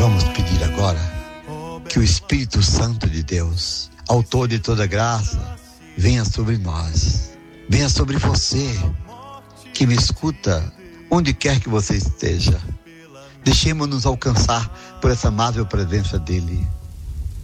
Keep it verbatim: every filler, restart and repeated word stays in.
Vamos pedir agora que o Espírito Santo de Deus, autor de toda graça, venha sobre nós, venha sobre você que me escuta, onde quer que você esteja. Deixemos-nos alcançar por essa amável presença dele.